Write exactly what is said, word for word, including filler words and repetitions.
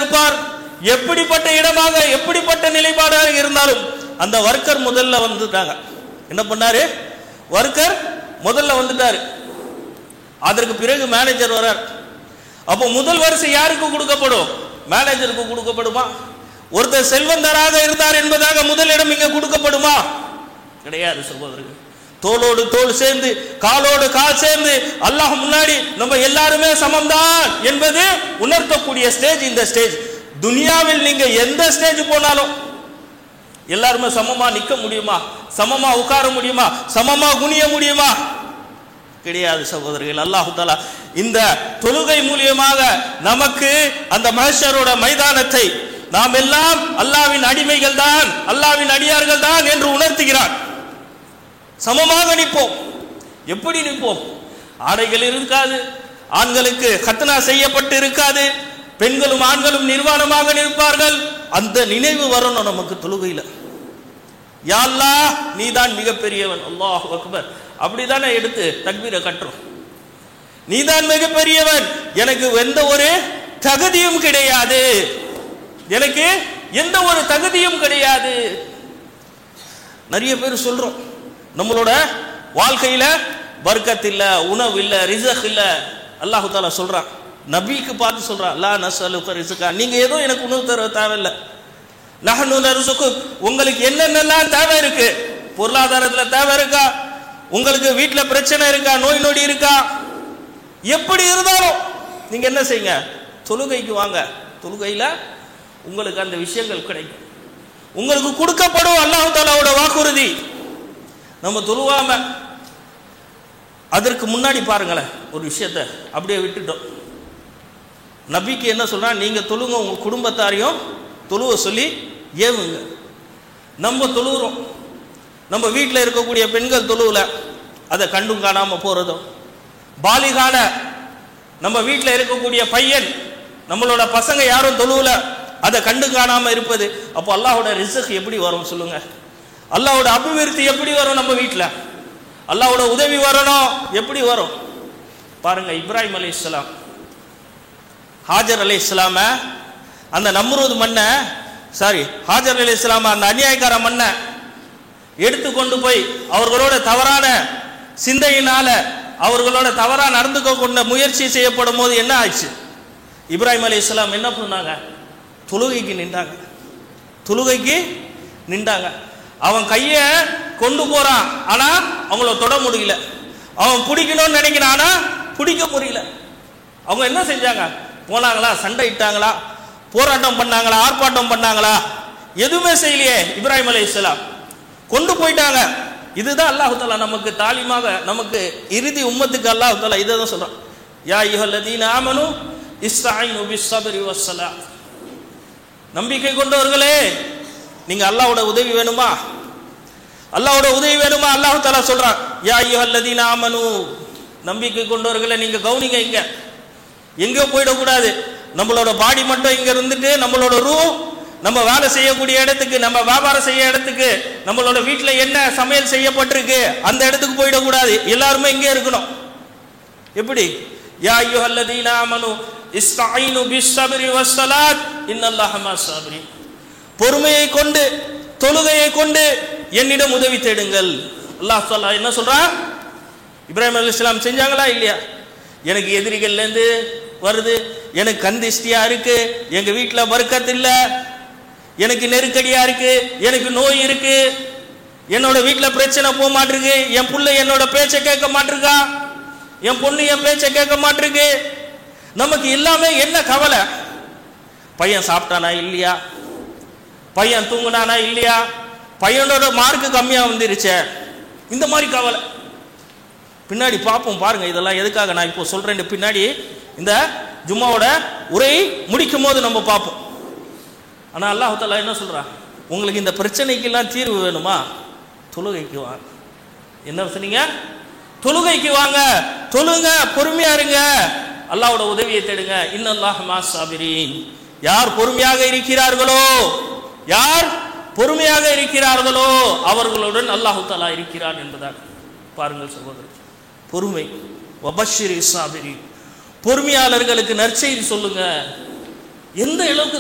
இருப்பார், எப்படிப்பட்ட இடமாக எப்படிப்பட்ட நிலைப்பாடாக இருந்தாலும் அந்த ஒர்க்கர் முதல்ல வந்துட்டாங்க. என்ன பண்ணாரு? ஒர்க்கர் முதல்ல வந்துட்டாரு. அதற்கு பிறகு மேனேஜர் வரார். அப்போ முதல் வரிசை யாருக்கு கொடுக்கப்படும்? மேனேஜருக்கு கொடுக்கப்படுமா? ஒருத்தர் செல்வந்தராக இருந்தார் என்பதாக முதலிடம் இங்க கொடுக்கப்படுமா? கிடையாது சகோதரர்கள். தோளோடு தோள் சேர்ந்து காலோடு கால் சேர்ந்து அல்லாஹ் முன்னாடி நம்ம எல்லாருமே சமம்தான் என்பது உணர்த்தக்கூடிய ஸ்டேஜ் இந்த ஸ்டேஜ். துனியாவில் நீங்க எந்த ஸ்டேஜ் போனாலும் எல்லாருமே சமமா நிக்க முடியுமா? சமமா உட்கார முடியுமா? சமமா குனிய முடியுமா? கிடையாது சகோதரர்கள். அல்லாஹ் தஆலா இந்த தொழுகை மூலியமாக நமக்கு அந்த மஹ்ஷரோட மைதானத்தை நாம் எல்லாம் அல்லாஹ்வின் அடிமைகள் தான், அல்லாஹ்வின் அடியார்கள் தான் என்று உணர்த்துகிறார். சமமாக நிற்போம். எப்படி நிற்போம்? ஆடைகள் இருக்காது, ஆண்களுக்கு கத்னா செய்யப்பட்டு இருக்காது, பெண்களும் ஆண்களும் நிர்வாணமாக நிற்பார்கள். அந்த நினைவு வரணும் நமக்கு தொழுகையில். யா அல்லாஹ் நீதான் மிகப்பெரியவன், அல்லாஹு அக்பர் அப்படிதானே எடுத்து தக்பீரை கட்டுறோம். நீதான் மிகப்பெரியவன், எனக்கு எந்த ஒரு தகுதியும் கிடையாது, எனக்கு எந்த ஒரு தகுதியும் கிடையாது. நிறைய பேர் சொல்றோம் நம்மளோட வாழ்க்கையில பர்க்கத் இல்ல, உணவு இல்ல, ரிஸ்க் இல்ல. அல்லாஹ் தஆலா சொல்றான், நபிக்கு பார்த்து சொல்றான், லா நஸ்அலுக ரிஸ்கா, நீங்க ஏதோ எனக்கு உணவு தர தேவையில்லை, நஹ்னு நர்சுகு, உங்களுக்கு என்னென்னலாம் தேவை இருக்கு, பொருளாதாரத்துல தேவை இருக்கா, உங்களுக்கு வீட்டுல பிரச்சனை இருக்கா, நோய் நொடி இருக்கா, எப்படி இருந்தாலும் நீங்க என்ன செய்யுங்க, தொழுகைக்கு வாங்க. தொழுகையில உங்களுக்கு அந்த விஷயங்கள் கிடைக்கும், உங்களுக்கு கொடுக்கப்படும். அல்லாஹ் தஆலாவோட வாக்குறுதி. நம்ம தொழுவாம அதற்கு முன்னாடி பாருங்களேன் ஒரு விஷயத்தை அப்படியே விட்டுட்டோம். நபிக்கு என்ன சொல்றா, நீங்க தொழுங்க, உங்க குடும்பத்தாரையும் தொழுவ சொல்லி ஏவுங்க. நம்ம தொழுகிறோம், நம்ம வீட்டில் இருக்கக்கூடிய பெண்கள் தொழுவல, அதை கண்டும் காணாம போறதும், பாலிகான நம்ம வீட்டில் இருக்கக்கூடிய பையன் நம்மளோட பசங்க யாரும் தொழுவல, அதை கண்டு காணாம இருப்பது. அப்போ அல்லாஹோட ரிஸ்க் எப்படி வரும் சொல்லுங்க? அல்லாஹ்வோட அபிவிருத்தி எப்படி வரும்? நம்ம வீட்டில் அல்லாஹ்வோட உதவி வரணும், எப்படி வரும் பாருங்க. இப்ராஹிம் அலைஹிஸ்ஸலாம், ஹாஜர் அலைஹிஸ்ஸலாம அந்த நம்ரூத் மண்ணை, சாரி ஹாஜர் அலைஹிஸ்ஸலாம அந்த அநியாயக்கார மண்ணை எடுத்து கொண்டு போய் அவர்களோட தவறான சிந்தையினால அவர்களோட தவறா நடந்துக்க கொண்ட முயற்சி செய்யப்படும் போது என்ன ஆச்சு? இப்ராஹிம் அலைஹிஸ்ஸலாம் என்ன பண்ணாங்க? தொழுகைக்கு நின்றாங்க. தொழுகைக்கு நின்றாங்க. அவன் கைய கொண்டு போறான், ஆனா அவங்கள தொட முடியல. அவன் பிடிக்கணும்னு நினைக்கிறான், ஆனா பிடிக்க முடியல. அவங்க என்ன செஞ்சாங்க? போனாங்களா, சண்டை இட்டாங்களா, போராட்டம் பண்ணாங்களா, ஆர்ப்பாட்டம் பண்ணாங்களா? எதுவுமே செய்யலையே. இப்ராஹிம் அலைஹிஸ்ஸலாம் கொண்டு போயிட்டாங்க. இதுதான் அல்லாஹ் தஆலா நமக்கு தாலிமாக, நமக்கு இறுதி உம்மத்துக்கு அல்லாஹ் தஆலா இதை தான் சொல்றான், யா அய்யுஹல்லதீன ஆமனு இஸ்தஈனு பிஸ்ஸப்ரி வஸ்ஸலாத். நம்பிக்கை கொண்டவர்களே, நீங்க அல்லாஹ்வோட உதவி வேணுமா? அல்லாஹ்வோட உதவி வேணுமா? அல்லாஹ் தஆலா சொல்றான், யா அய்யுஹல்லதீன ஆமனு, நம்பிக்கை கொண்டவர்களே நீங்க கவனிங்க, இங்க எங்க போயிடக்கூடாது. நம்மளோட பாடி மட்டும் இங்க இருந்துட்டு நம்மளோட ரூ நம்ம வேலை செய்யக்கூடிய இடத்துக்கு, நம்ம வியாபாரம் செய்ய இடத்துக்கு, நம்மளோட வீட்டில் என்ன சமையல் செய்யப்பட்டிருக்கு அந்த இடத்துக்கு போயிடக்கூடாது. எல்லாருமே இங்கே இருக்கணும். எப்படி? யா அய்யுஹல்லதீன ஆமனு இஸ்தஈனு பிஸ்ஸப்ரி வஸ்ஸலாத் இன்னல்லாஹ மஸ்ஸாபிரீன். பொறுமையை கொண்டு தொழுகையை கொண்டு என்னிடம் உதவி தேடுங்கள். அல்லாஹ் தஆலா என்ன சொல்றான்? இப்ராஹிம் அலைஹிஸ்ஸலாம் செஞ்சாங்களா இல்லையா? எனக்கு எதிரிகள்லேருந்து வருது, எனக்கு கண் திஷ்டியா இருக்கு, எங்க வீட்டில் பர்க்கத் இல்லை, எனக்கு நெருக்கடியா இருக்கு, எனக்கு நோய் இருக்கு, என்னோட வீட்டில் பிரச்சனை போக மாட்டிருக்கு, என் புள்ள என்னோட பேச்சை கேட்க மாட்டிருக்கா, என் பொண்ணு என் பேச்சை கேட்க மாட்டிருக்கு. நமக்கு எல்லாமே என்ன கவலை? பையன் சாப்பிட்டானா இல்லையா, பையன் தூங்குனானா இல்லையா, பையனோட மார்க்கு கம்மியா வந்துருச்சே, இந்த மாதிரி கவலை. பின்னாடி பார்ப்போம் பாருங்க, இதெல்லாம் எதுக்காக நான் இப்போ சொல்றேன், பின்னாடி இந்த ஜும்மாவோட உரை முடிக்கும் போது நம்ம பார்ப்போம். ஆனா அல்லாஹ் தஆலா என்ன சொல்றா? உங்களுக்கு இந்த பிரச்சனைக்கெல்லாம் தீர்வு வேணுமா? தொழுகைக்கு வாங்க. என்ன சொன்னீங்க? தொழுகைக்கு வாங்க, தொழுங்க, பொறுமையா இருங்க, அல்லாஹ்வோட உதவியை தேடுங்க. இன்னல்லாஹ மஸ்ஸாபிரீன். யார் பொறுமையாக இருக்கிறார்களோ, யார் பொறுமையாக இருக்கிறார்களோ அவர்களுடன் அல்லாஹ் தஆலா இருக்கிறான் என்பதாக பாருங்கள் சகோதரர். பொறுமை. வபஷ்ஷிரி ஸாபிரீன். பொறுமையாளர்களுக்கு நற்செய்தி சொல்லுங்க. எந்த அளவுக்கு